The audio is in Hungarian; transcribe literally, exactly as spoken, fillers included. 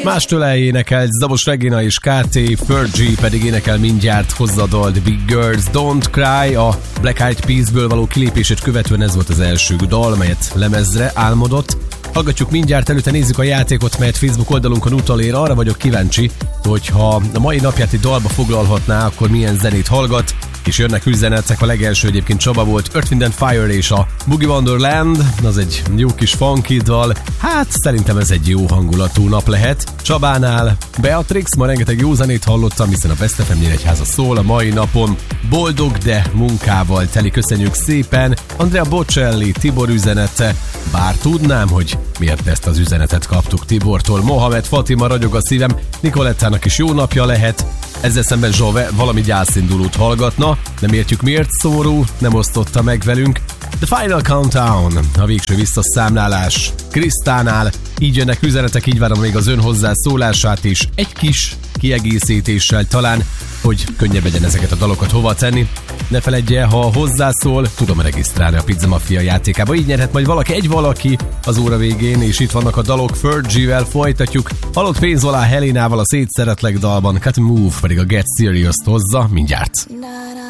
Mástől elénekelt Zabos Regina és ká té, Fergie pedig énekel mindjárt hozzá a dalt Big Girls Don't Cry. A Black Eyed Peasből való kilépését követően ez volt az első dal, melyet lemezre álmodott. Hallgatjuk mindjárt, előtte nézzük a játékot, melyet Facebook oldalunkon utalér. Arra vagyok kíváncsi, hogyha a mai napját egy dalba foglalhatná, akkor milyen zenét hallgat, és jönnek üzenetek. A legelső egyébként Csaba volt, Earth, Wind and Fire és a Boogie Wonderland, az egy jó kis funky dal. Hát szerintem ez egy jó hangulatú nap lehet. Csabánál Beatrix, ma rengeteg jó zenét hallottam, hiszen a Best ef em Nyíregyháza szól a mai napon. Boldog, de munkával teli, köszönjük szépen. Andrea Bocelli, Tibor üzenete, bár tudnám, hogy miért ezt az üzenetet kaptuk Tibortól. Mohamed Fatima, ragyog a szívem, Nikolettának is jó napja lehet. Ezzel szemben Zsove valami gyászindulót hallgatna, nem értjük miért szóró, nem osztotta meg velünk. The Final Countdown, a végső visszaszámlálás Krisztánál. Így jönnek üzenetek, így várom még az ön hozzászólását is, egy kis kiegészítéssel talán, hogy könnyebb legyen ezeket a dalokat hova tenni. Ne feledje, ha hozzászól, tudom regisztrálni a Pizza Mafia játékába, így nyerhet majd valaki, egy valaki az óra végén, és itt vannak a dalok. Fergie-vel folytatjuk, halott pénz alá Helénával a Szétszeretlek dalban, Cut and Move pedig a Get Serious-t hozza mindjárt.